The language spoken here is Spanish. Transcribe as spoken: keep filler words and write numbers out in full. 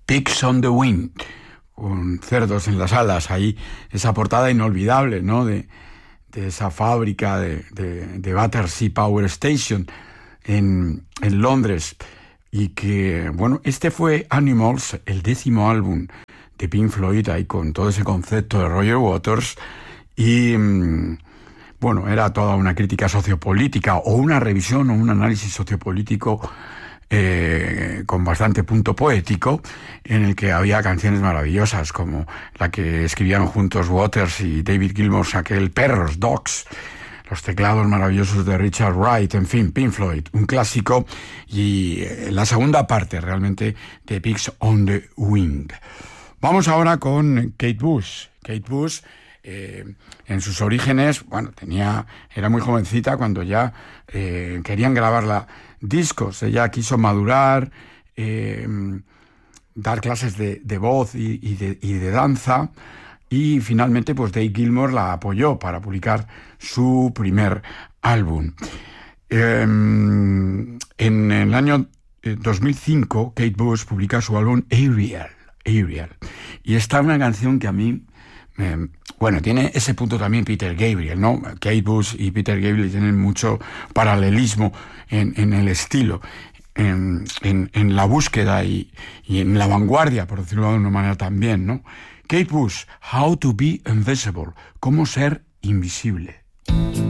Pigs on the Wing, con cerdos en las alas, ahí esa portada inolvidable, ¿no? De, de esa fábrica de, de, de Battersea Power Station en, en Londres. Y que, bueno, este fue Animals, el décimo álbum de Pink Floyd, ahí con todo ese concepto de Roger Waters. Y, bueno, era toda una crítica sociopolítica o una revisión o un análisis sociopolítico eh, con bastante punto poético, en el que había canciones maravillosas como la que escribieron juntos Waters y David Gilmour, aquel Perros, Dogs, los teclados maravillosos de Richard Wright, en fin, Pink Floyd, un clásico, y la segunda parte realmente de Pigs on the Wing. Vamos ahora con Kate Bush. Kate Bush, eh, en sus orígenes, bueno, tenía, era muy jovencita cuando ya eh, querían grabarla discos. Ella quiso madurar, eh, dar clases de, de voz y, y, de, y de danza, y finalmente pues Dave Gilmour la apoyó para publicar su primer álbum. Eh, en el año dos mil cinco, Kate Bush publica su álbum Ariel, Ariel, y está una canción que a mí, eh, bueno, tiene ese punto también Peter Gabriel, ¿no? Kate Bush y Peter Gabriel tienen mucho paralelismo en, en el estilo, en, en, en la búsqueda y, y en la vanguardia, por decirlo de una manera también, ¿no? Kate Bush, How to be Invisible, cómo ser invisible.